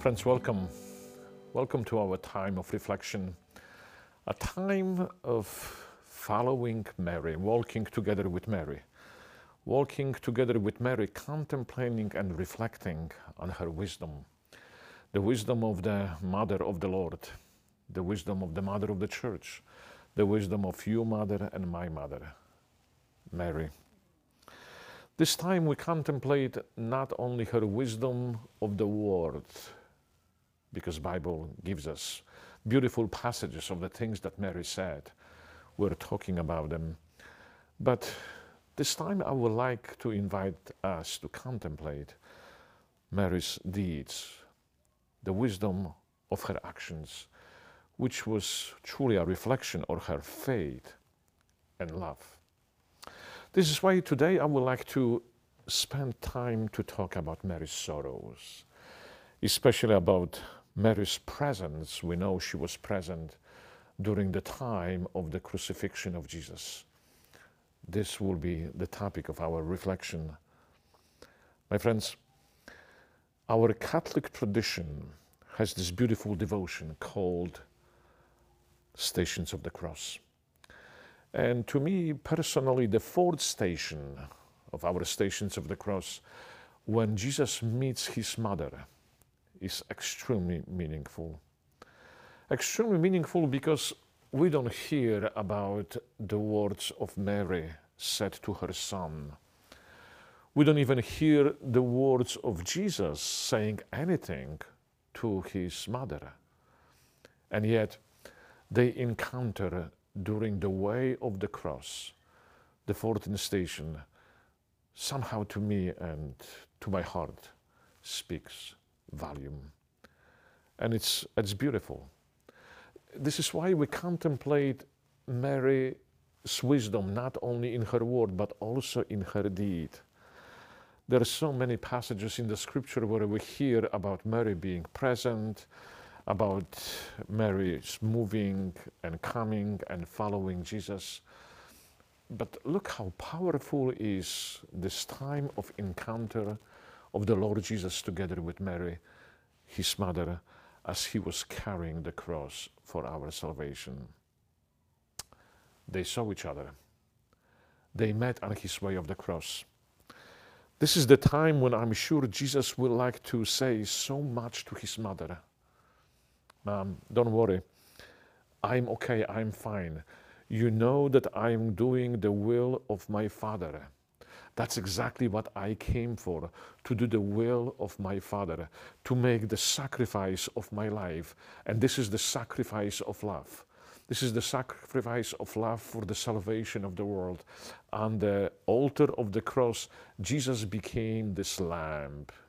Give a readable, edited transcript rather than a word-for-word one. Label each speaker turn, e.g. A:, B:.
A: Friends, welcome. Welcome to our time of reflection, a time of following Mary, walking together with Mary, contemplating and reflecting on her wisdom, the wisdom of the Mother of the Lord, the wisdom of the Mother of the Church, the wisdom of you, Mother, and my Mother, Mary. This time we contemplate not only her wisdom of the Word, because Bible gives us beautiful passages of the things that Mary said. We're talking about them. But this time I would like to invite us to contemplate Mary's deeds, the wisdom of her actions, which was truly a reflection of her faith and love. This is why today I would like to spend time to talk about Mary's sorrows, especially about Mary's presence. We know she was present during the time of the crucifixion of Jesus. This will be the topic of our reflection. My friends, our Catholic tradition has this beautiful devotion called Stations of the Cross. And to me personally, the fourth station of our Stations of the Cross, when Jesus meets his mother, is extremely meaningful. Extremely meaningful because we don't hear about the words of Mary said to her son. We don't even hear the words of Jesus saying anything to his mother. And yet they encounter during the way of the cross, the 14th station, somehow to me and to my heart speaks volume. And it's beautiful. This is why we contemplate Mary's wisdom, not only in her word, but also in her deed. There are so many passages in the scripture where we hear about Mary being present, about Mary's moving and coming and following Jesus. But look how powerful is this time of encounter of the Lord Jesus together with Mary, his mother, as he was carrying the cross for our salvation. They saw each other. They met on his way of the cross. This is the time when I'm sure Jesus will like to say so much to his mother. Mom, don't worry. I'm okay, I'm fine. You know that I'm doing the will of my Father. That's exactly what I came for, to do the will of my Father, to make the sacrifice of my life. And this is the sacrifice of love. This is the sacrifice of love for the salvation of the world. On the altar of the cross, Jesus became this lamb.